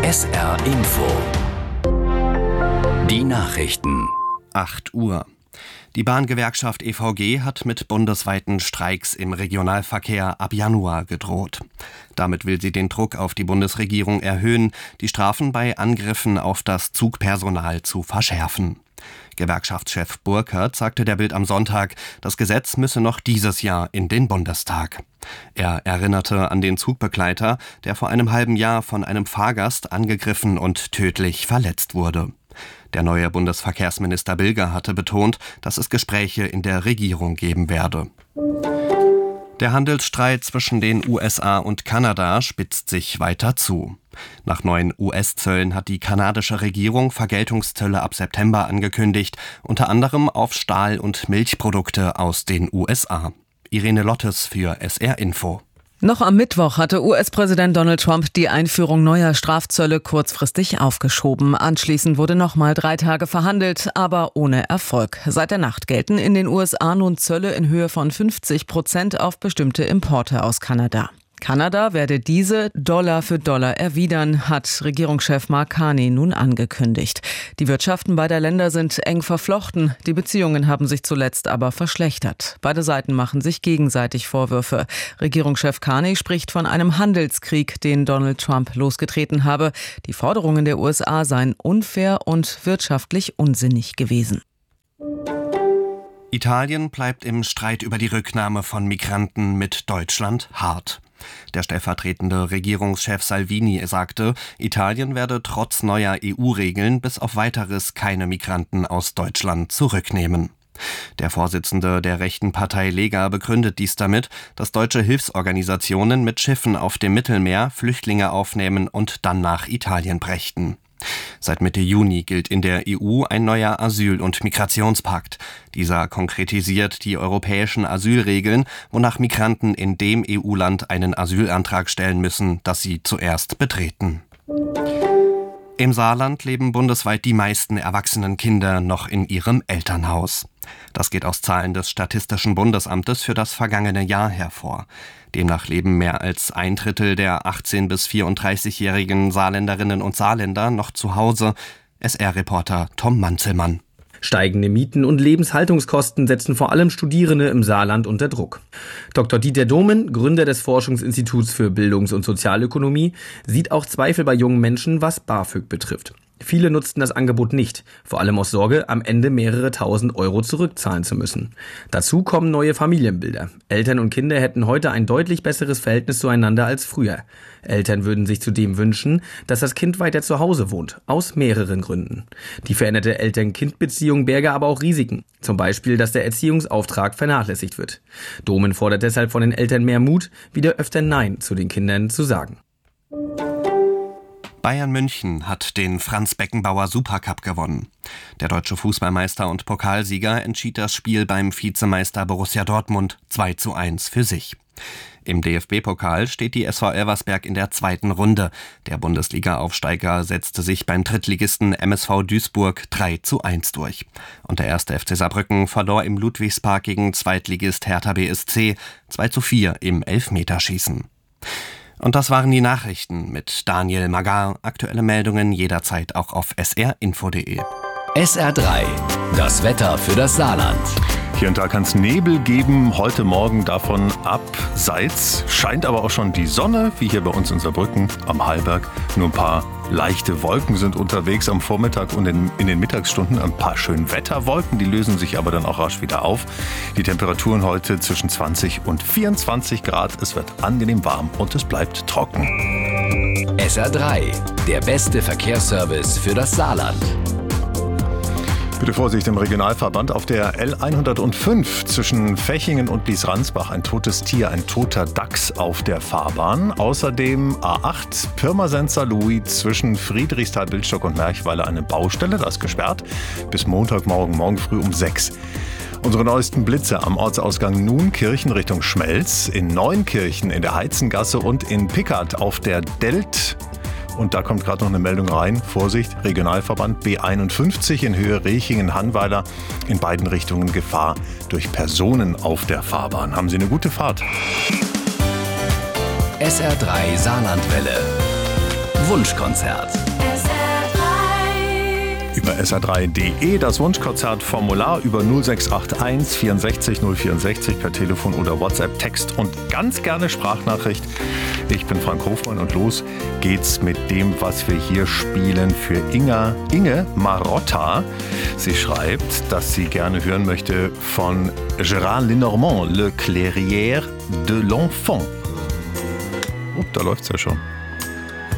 SR Info. Die Nachrichten. 8 Uhr. Die Bahngewerkschaft EVG hat mit bundesweiten Streiks im Regionalverkehr ab Januar gedroht. Damit will sie den Druck auf die Bundesregierung erhöhen, die Strafen bei Angriffen auf das Zugpersonal zu verschärfen. Gewerkschaftschef Burkhardt sagte der Bild am Sonntag, das Gesetz müsse noch dieses Jahr in den Bundestag. Er erinnerte an den Zugbegleiter, der vor einem halben Jahr von einem Fahrgast angegriffen und tödlich verletzt wurde. Der neue Bundesverkehrsminister Bilger hatte betont, dass es Gespräche in der Regierung geben werde. Der Handelsstreit zwischen den USA und Kanada spitzt sich weiter zu. Nach neuen US-Zöllen hat die kanadische Regierung Vergeltungszölle ab September angekündigt, unter anderem auf Stahl- und Milchprodukte aus den USA. Irene Lottes für SR Info. Noch am Mittwoch hatte US-Präsident Donald Trump die Einführung neuer Strafzölle kurzfristig aufgeschoben. Anschließend wurde nochmal 3 Tage verhandelt, aber ohne Erfolg. Seit der Nacht gelten in den USA nun Zölle in Höhe von 50% auf bestimmte Importe aus Kanada. Kanada werde diese Dollar für Dollar erwidern, hat Regierungschef Mark Carney nun angekündigt. Die Wirtschaften beider Länder sind eng verflochten. Die Beziehungen haben sich zuletzt aber verschlechtert. Beide Seiten machen sich gegenseitig Vorwürfe. Regierungschef Carney spricht von einem Handelskrieg, den Donald Trump losgetreten habe. Die Forderungen der USA seien unfair und wirtschaftlich unsinnig gewesen. Italien bleibt im Streit über die Rücknahme von Migranten mit Deutschland hart. Der stellvertretende Regierungschef Salvini sagte, Italien werde trotz neuer EU-Regeln bis auf Weiteres keine Migranten aus Deutschland zurücknehmen. Der Vorsitzende der rechten Partei Lega begründet dies damit, dass deutsche Hilfsorganisationen mit Schiffen auf dem Mittelmeer Flüchtlinge aufnehmen und dann nach Italien brächten. Seit Mitte Juni gilt in der EU ein neuer Asyl- und Migrationspakt. Dieser konkretisiert die europäischen Asylregeln, wonach Migranten in dem EU-Land einen Asylantrag stellen müssen, das sie zuerst betreten. Im Saarland leben bundesweit die meisten erwachsenen Kinder noch in ihrem Elternhaus. Das geht aus Zahlen des Statistischen Bundesamtes für das vergangene Jahr hervor. Demnach leben mehr als 1/3 der 18- bis 34-jährigen Saarländerinnen und Saarländer noch zu Hause. SR-Reporter Tom Manzelmann. Steigende Mieten und Lebenshaltungskosten setzen vor allem Studierende im Saarland unter Druck. Dr. Dieter Domen, Gründer des Forschungsinstituts für Bildungs- und Sozialökonomie, sieht auch Zweifel bei jungen Menschen, was BAföG betrifft. Viele nutzten das Angebot nicht, vor allem aus Sorge, am Ende mehrere tausend Euro zurückzahlen zu müssen. Dazu kommen neue Familienbilder. Eltern und Kinder hätten heute ein deutlich besseres Verhältnis zueinander als früher. Eltern würden sich zudem wünschen, dass das Kind weiter zu Hause wohnt, aus mehreren Gründen. Die veränderte Eltern-Kind-Beziehung berge aber auch Risiken. Zum Beispiel, dass der Erziehungsauftrag vernachlässigt wird. Domen fordert deshalb von den Eltern mehr Mut, wieder öfter Nein zu den Kindern zu sagen. Bayern München hat den Franz Beckenbauer Supercup gewonnen. Der deutsche Fußballmeister und Pokalsieger entschied das Spiel beim Vizemeister Borussia Dortmund 2:1 für sich. Im DFB-Pokal steht die SV Elversberg in der 2. Runde. Der Bundesliga-Aufsteiger setzte sich beim Drittligisten MSV Duisburg 3:1 durch. Und der 1. FC Saarbrücken verlor im Ludwigspark gegen Zweitligist Hertha BSC 2:4 im Elfmeterschießen. Und das waren die Nachrichten mit Daniel Magar. Aktuelle Meldungen jederzeit auch auf srinfo.de. SR3, das Wetter für das Saarland. Hier und da kann es Nebel geben, heute Morgen davon abseits. Scheint aber auch schon die Sonne, wie hier bei uns in Saarbrücken am Hallberg. Nur ein paar leichte Wolken sind unterwegs am Vormittag und in den Mittagsstunden. Ein paar Schönwetterwolken, die lösen sich aber dann auch rasch wieder auf. Die Temperaturen heute zwischen 20 und 24 Grad. Es wird angenehm warm und es bleibt trocken. SR3, der beste Verkehrsservice für das Saarland. Bitte Vorsicht im Regionalverband auf der L105 zwischen Fechingen und Liesransbach. Ein totes Tier, ein toter Dachs auf der Fahrbahn. Außerdem A8 Pirmasens-Saarlouis zwischen Friedrichsthal-Bildstock und Merchweiler eine Baustelle. Das ist gesperrt bis morgen früh um 6. Unsere neuesten Blitze am Ortsausgang Nuenkirchen Richtung Schmelz, in Neunkirchen in der Heizengasse und in Pickert auf der Delt. Und da kommt gerade noch eine Meldung rein. Vorsicht, Regionalverband B51 in Höhe Rechingen-Hannweiler. In beiden Richtungen Gefahr durch Personen auf der Fahrbahn. Haben Sie eine gute Fahrt. SR3 Saarlandwelle. Wunschkonzert. Über sr3.de das Wunschkonzertformular über 0681 64 064 per Telefon oder WhatsApp, Text und ganz gerne Sprachnachricht. Ich bin Frank Hofmann und los geht's mit dem, was wir hier spielen für Inge Marotta. Sie schreibt, dass sie gerne hören möchte von Gérard Lenormand, Le Clairière de l'Enfant. Da läuft's ja schon.